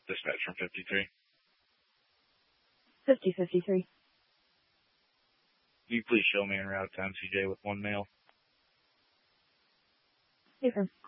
Dispatch from 53. 5053. Will you please show me en route to MCJ with one male? Affirm.